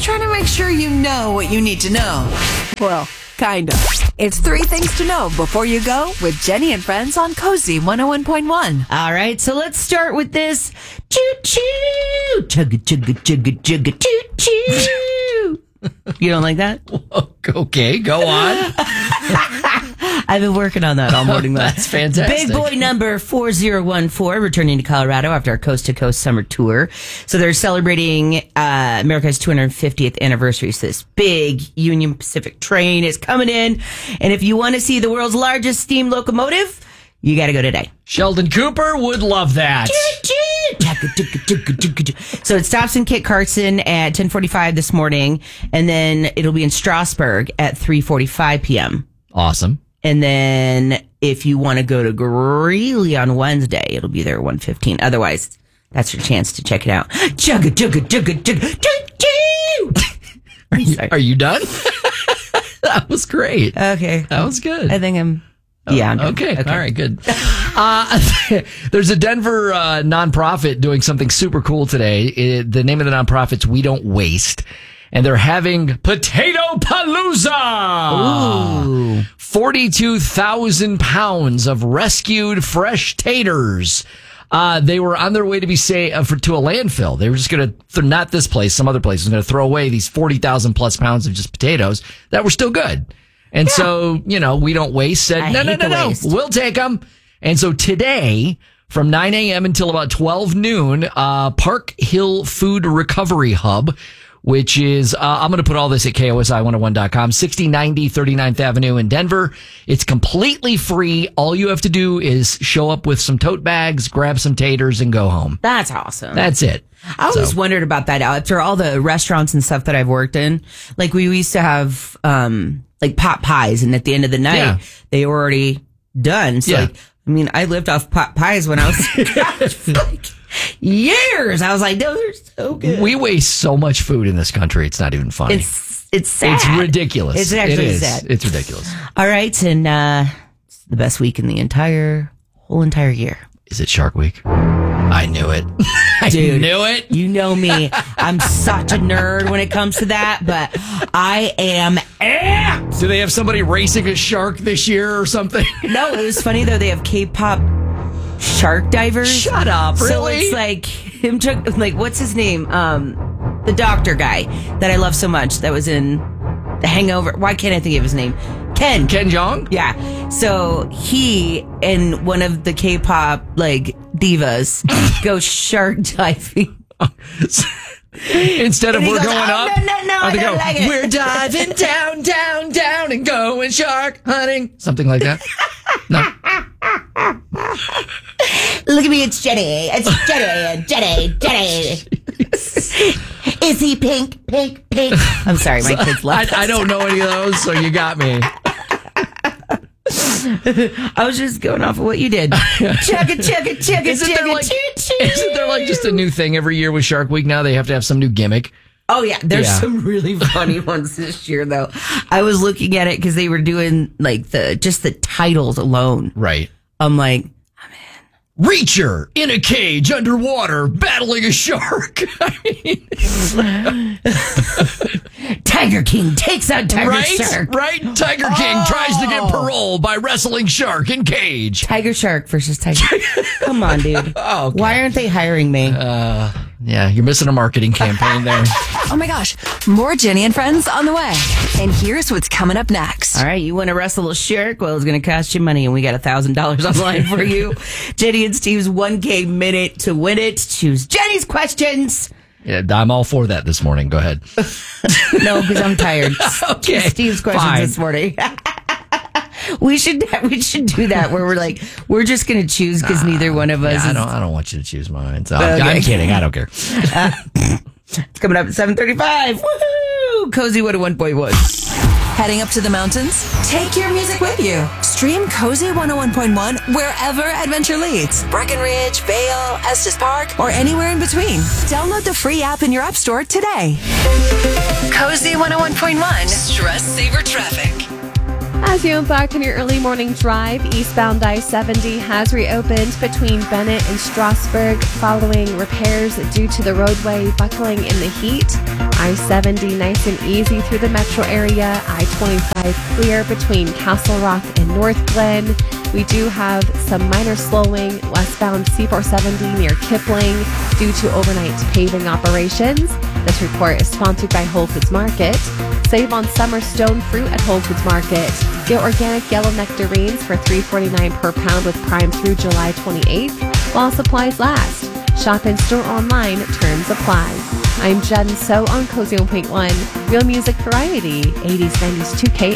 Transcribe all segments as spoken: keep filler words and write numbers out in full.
just trying to make sure you know what you need to know. Well, kind of. It's three things to know before you go with Jenny and Friends on Cozy one oh one point one. All right, so let's start with this. Choo-choo. Chugga, chugga, chugga, chugga, choo-choo. You don't like that? Okay, go on. I've been working on that all morning. That's fantastic. Big boy number four zero one four returning to Colorado after our Coast to Coast summer tour. So they're celebrating uh, America's two hundred fiftieth anniversary. So this big Union Pacific train is coming in. And if you want to see the world's largest steam locomotive, you got to go today. Sheldon Cooper would love that. So it stops in Kit Carson at ten forty-five this morning, and then it'll be in Strasburg at three forty-five p.m. Awesome. And then if you want to go to Greeley on Wednesday, it'll be there at one fifteen. Otherwise, that's your chance to check it out. Chugga, chugga, chugga, chugga, chugga. Are you, are you done? That was great. Okay. That was good. I think I'm... Yeah. Oh, okay. okay. All right. Good. Uh, there's a Denver uh, nonprofit doing something super cool today. It, the name of the nonprofit's We Don't Waste, and they're having Potato Palooza. Ooh. forty-two thousand pounds of rescued fresh taters. Uh, they were on their way to be say uh, for to a landfill. They were just going to, th- not this place, some other place, was going to throw away these forty thousand plus pounds of just potatoes that were still good. And yeah. so, you know, We Don't Waste said, I no, no, no, no, waste. we'll take them. And so today, from nine a.m. until about twelve noon, uh, Park Hill Food Recovery Hub, which is, uh, I'm going to put all this at K O S I one oh one dot com, sixty ninety thirty-ninth Avenue in Denver. It's completely free. All you have to do is show up with some tote bags, grab some taters, and go home. That's awesome. That's it. I always So. wondered about that after all the restaurants and stuff that I've worked in. Like we used to have, um, like pot pies, and at the end of the night, Yeah. they were already done. So, Yeah. like, I mean, I lived off pot pies when I was gosh, for like years. I was like, no, they're so good. We waste so much food in this country. It's not even funny. It's it's sad. It's ridiculous. It's actually it is. sad. It's ridiculous. All right, and uh, it's the best week in the entire whole entire year. Is it Shark Week? I knew it. I Dude, knew it. You know me. I'm such a nerd when it comes to that, but I am amped. Do they have somebody racing a shark this year or something? No, it was funny though. They have K-pop shark divers. Shut up! Really? So it's like him. Took, like what's his name? Um, the doctor guy that I love so much. That was in The Hangover. Why can't I think of his name? Ken. Ken Jeong? Yeah. So he and one of the K-pop like divas go shark diving. Instead of And he we're goes, going "Oh, up, no, no, no, oh, I they don't go, like it." we're diving down, down, down, and going shark hunting. Something like that. No. Look at me, it's Jenny. It's Jenny, Jenny, Jenny. Is he pink, pink, pink? I'm sorry, my kids love I, that I don't know any of those, so you got me. I was just going off of what you did. Chugga, chugga, chugga, Isn't there, chugga, like, choo, choo. isn't there like just a new thing every year with Shark Week now? They have to have some new gimmick. Oh, yeah. There's Yeah. some really funny ones this year, though. I was looking at it because they were doing like the just the titles alone. Right. I'm like, Reacher in a cage underwater battling a shark. I mean, Tiger King takes out Tiger right? Shark. Right? Tiger King Oh. tries to get parole by wrestling shark in cage. Tiger Shark versus Tiger. Come on, dude. Oh, okay. Why aren't they hiring me? Uh, yeah, you're missing a marketing campaign there. Oh my gosh, more Jenny and Friends on the way. And here's what's coming up next. All right, you want to wrestle a shark? Well, it's going to cost you money, and we got one thousand dollars on the line for you. Jenny and Steve's one K minute to win it. Choose Jenny's questions. Yeah, I'm all for that this morning. Go ahead. No, because I'm tired. Okay, Choose Steve's questions fine. this morning. We should we should do that where we're like we're just going to choose because neither one of us. Yeah, I is, don't. I don't want you to choose mine. So Okay. I'm kidding. I don't care. Uh, it's coming up at seven thirty-five. Woohoo! Cozy one oh one point one. Heading up to the mountains? Take your music with you. Stream Cozy one oh one point one wherever adventure leads. Breckenridge, Vale, Estes Park, or anywhere in between. Download the free app in your app store today. Cozy one oh one point one. Stress Saver Traffic. As you embark on your early morning drive, eastbound I seventy has reopened between Bennett and Strasburg following repairs due to the roadway buckling in the heat. I seventy nice and easy through the metro area. I twenty-five clear between Castle Rock and North Glen. We do have some minor slowing westbound C four seventy near Kipling due to overnight paving operations. This report is sponsored by Whole Foods Market. Save on summer stone fruit at Whole Foods Market. Get organic yellow nectarines for three forty-nine per pound with Prime through July twenty-eighth while supplies last. Shop in store online, terms apply. I'm Jen So on Cozy one point one. Real music variety, eighties, nineties, two K.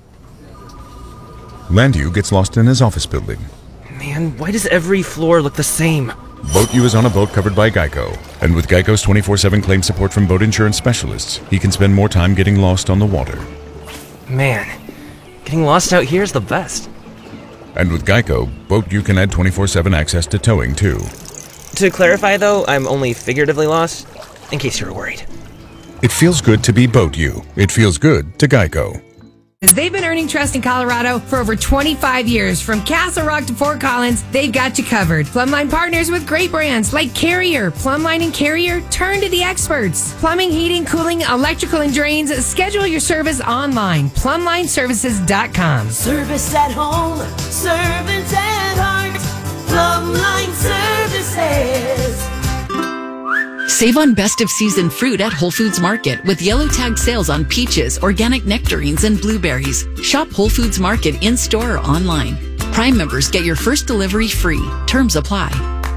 Landu gets lost in his office building. Man, why does every floor look the same? Boat U is on a boat covered by Geico. And with Geico's twenty-four seven claim support from boat insurance specialists, he can spend more time getting lost on the water. Man, getting lost out here is the best. And with Geico, Boat U can add twenty-four seven access to towing, too. To clarify, though, I'm only figuratively lost, in case you were worried. It feels good to be Boat U. It feels good to Geico. They've been earning trust in Colorado for over twenty-five years. From Castle Rock to Fort Collins, they've got you covered. Plumbline partners with great brands like Carrier. Plumbline and Carrier, turn to the experts. Plumbing, heating, cooling, electrical, and drains. Schedule your service online. Plumbline Services dot com. Service at home, service at heart. Plumbline Services. Save on best of season fruit at Whole Foods Market with yellow tag sales on peaches, organic nectarines, and blueberries. Shop Whole Foods Market in-store or online. Prime members get your first delivery free. Terms apply.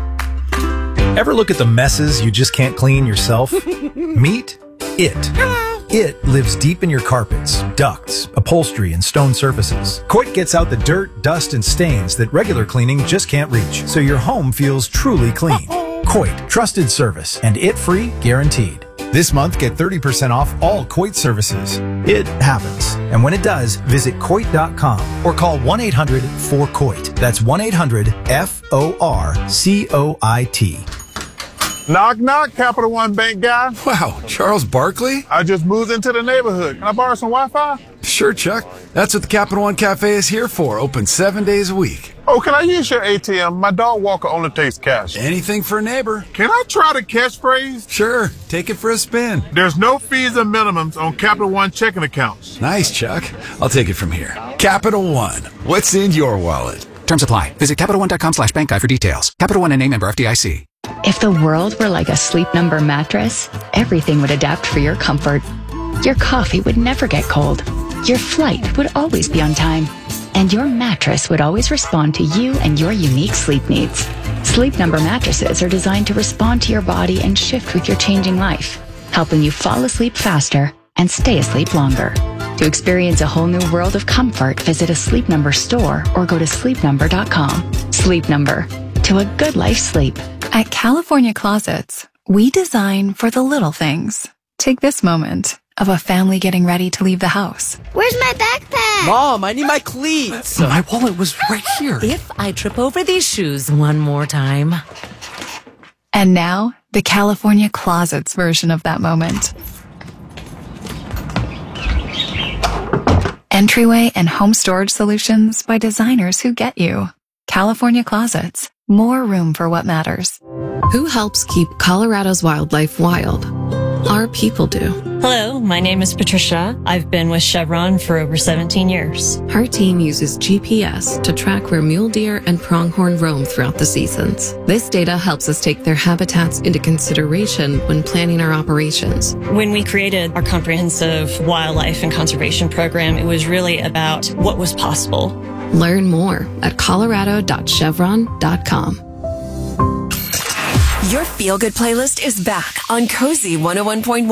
Ever look at the messes you just can't clean yourself? Meet it. It lives deep in your carpets, ducts, upholstery, and stone surfaces. Coit gets out the dirt, dust, and stains that regular cleaning just can't reach, so your home feels truly clean. Coit, trusted service, and it-free guaranteed. This month, get thirty percent off all Coit services. It happens. And when it does, visit Coit dot com or call one eight hundred four C O I T. That's one eight hundred F O R C O I T. Knock, knock, Capital One Bank guy. Wow, Charles Barkley? I just moved into the neighborhood. Can I borrow some Wi-Fi? Sure, Chuck. That's what the Capital One Cafe is here for. Open seven days a week. Oh, can I use your A T M? My dog walker only takes cash. Anything for a neighbor. Can I try the catchphrase? Sure. Take it for a spin. There's no fees or minimums on Capital One checking accounts. Nice, Chuck. I'll take it from here. Capital One. What's in your wallet? Terms apply. Visit Capital One dot com slash bank guide for details. Capital One and A member F D I C. If the world were like a Sleep Number mattress, everything would adapt for your comfort. Your coffee would never get cold. Your flight would always be on time. And your mattress would always respond to you and your unique sleep needs. Sleep Number mattresses are designed to respond to your body and shift with your changing life, helping you fall asleep faster and stay asleep longer. To experience a whole new world of comfort, visit a Sleep Number store or go to sleep number dot com. Sleep Number. To a good life sleep. At California Closets, we design for the little things. Take this moment of a family getting ready to leave the house. Where's my backpack? Mom, I need my cleats. My wallet was right here. If I trip over these shoes one more time. And now, the California Closets version of that moment. Entryway and home storage solutions by designers who get you. California Closets. More room for what matters. Who helps keep Colorado's wildlife wild? Our people do. Hello, my name is Patricia. I've been with Chevron for over seventeen years. Her team uses G P S to track where mule deer and pronghorn roam throughout the seasons. This data helps us take their habitats into consideration when planning our operations. When we created our comprehensive wildlife and conservation program, it was really about what was possible. Learn more at colorado dot chevron dot com. Your feel-good playlist is back on Cozy one oh one point one.